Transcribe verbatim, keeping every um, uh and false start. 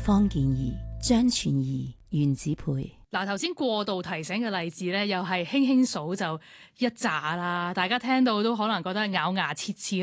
方健儀、張全儀、袁子培。 嗱，頭先過度提醒嘅例子咧，又係輕輕數就一紮啦，大家聽到都可能覺得咬牙切齒